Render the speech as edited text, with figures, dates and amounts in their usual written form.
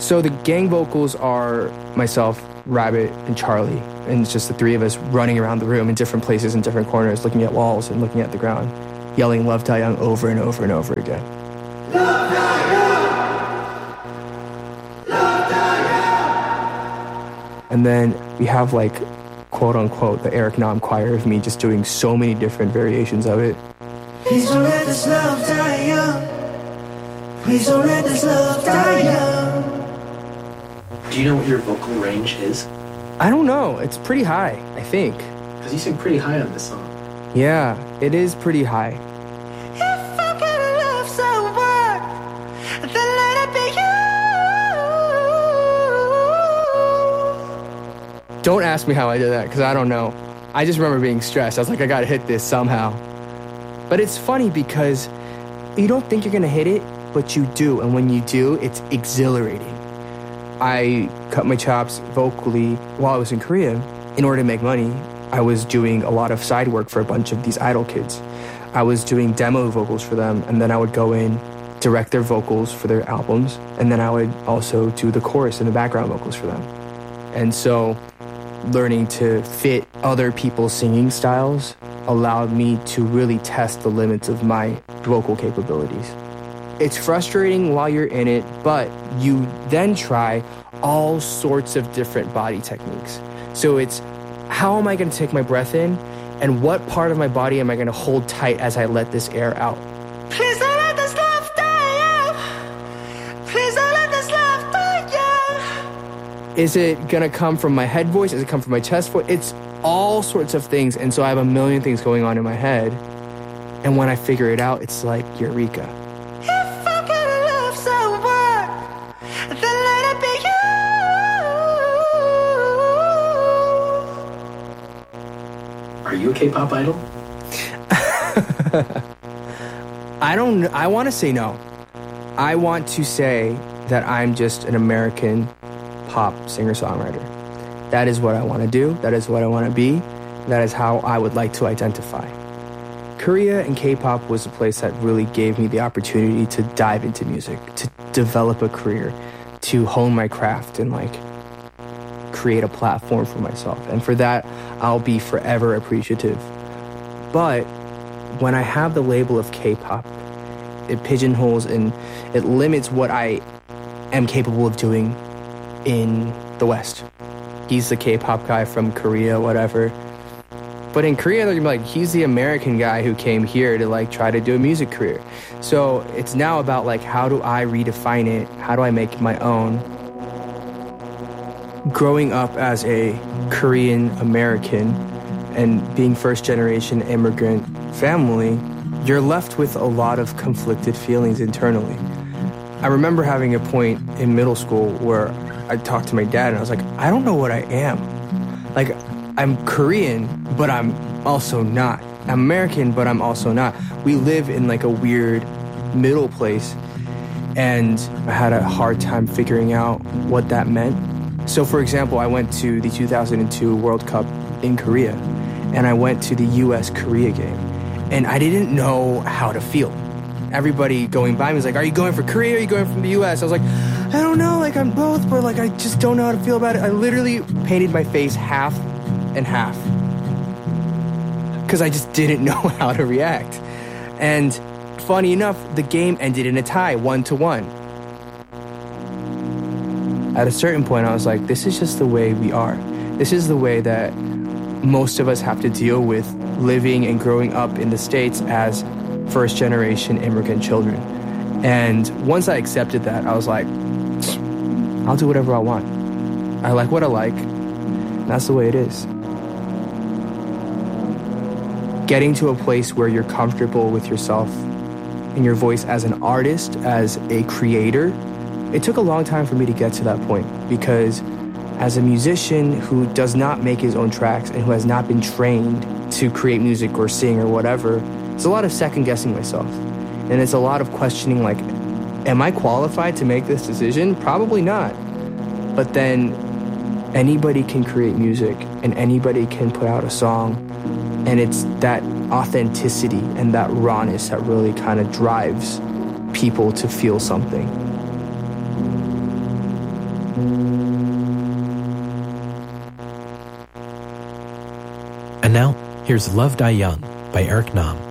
So the gang vocals are myself, Rabbit, and Charlie. And it's just the three of us running around the room in different places, in different corners, looking at walls and looking at the ground, yelling Love Die Young over and over and over again. Love Die Young! Love Die Young! And then we have like, quote unquote, the Eric Nam choir of me just doing so many different variations of it. Please don't let this love die young. Please don't let this love die young. Do you know what your vocal range is? I don't know. It's pretty high, I think. Because you sing pretty high on this song. Yeah, it is pretty high. If I'm gonna love someone, then let it be you. Don't ask me how I did that, because I don't know. I just remember being stressed. I was like, I gotta hit this somehow. But it's funny because you don't think you're gonna hit it, but you do. And when you do, it's exhilarating. I cut my chops vocally while I was in Korea. In order to make money, I was doing a lot of side work for a bunch of these idol kids. I was doing demo vocals for them, and then I would go in, direct their vocals for their albums, and then I would also do the chorus and the background vocals for them. And so learning to fit other people's singing styles allowed me to really test the limits of my vocal capabilities. It's frustrating while you're in it, but you then try all sorts of different body techniques. So it's, how am I going to take my breath in, and what part of my body am I going to hold tight as I let this air out? Please don't let this love die young. Please don't let this love die young. Is it going to come from my head voice? Is it come from my chest voice? It's all sorts of things, and so I have a million things going on in my head. And when I figure it out, it's like eureka. Are you a K-pop idol? I want to say no. I want to say that I'm just an American pop singer-songwriter. That is what I want to do. That is what I want to be. That is how I would like to identify. Korea and K-pop was a place that really gave me the opportunity to dive into music, to develop a career, to hone my craft and like create a platform for myself. And for that, I'll be forever appreciative. But when I have the label of K-pop, it pigeonholes and it limits what I am capable of doing in the West. He's the K-pop guy from Korea, whatever. But in Korea, they're gonna be like, he's the American guy who came here to like try to do a music career. So it's now about like, how do I redefine it? How do I make it my own? Growing up as a Korean American and being first generation immigrant family, you're left with a lot of conflicted feelings internally. I remember having a point in middle school where I talked to my dad and I was like, I don't know what I am. Like, I'm Korean, but I'm also not. I'm American, but I'm also not. We live in like a weird middle place, and I had a hard time figuring out what that meant. So for example, I went to the 2002 World Cup in Korea, and I went to the US-Korea game, and I didn't know how to feel. Everybody going by me was like, are you going for Korea or are you going from the US? I was like, I don't know, like I'm both, but like I just don't know how to feel about it. I literally painted my face half and half because I just didn't know how to react. And funny enough, the game ended in a tie, 1-1. At a certain point, I was like, this is just the way we are. This is the way that most of us have to deal with living and growing up in the States as first-generation immigrant children. And once I accepted that, I was like, I'll do whatever I want. I like what I like. And that's the way it is. Getting to a place where you're comfortable with yourself and your voice as an artist, as a creator, it took a long time for me to get to that point, because as a musician who does not make his own tracks and who has not been trained to create music or sing or whatever, it's a lot of second-guessing myself. And it's a lot of questioning, like, am I qualified to make this decision? Probably not. But then anybody can create music and anybody can put out a song. And it's that authenticity and that rawness that really kind of drives people to feel something. And now, here's Love Die Young by Eric Nam.